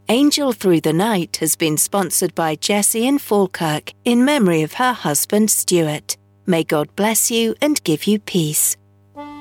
Angel Through the Night has been sponsored by Jessie in Falkirk in memory of her husband Stuart. May God bless you and give you peace.